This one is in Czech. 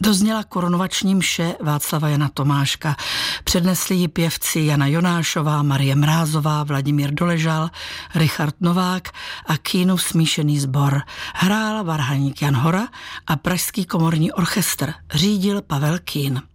Dozněla korunovační mše Václava Jana Tomáška. Přednesli ji pěvci Jana Jonášová, Marie Mrázová, Vladimír Doležal, Richard Novák a Kínův smíšený sbor. Hrál varhaník Jan Hora a Pražský komorní orchestr řídil Pavel Kín.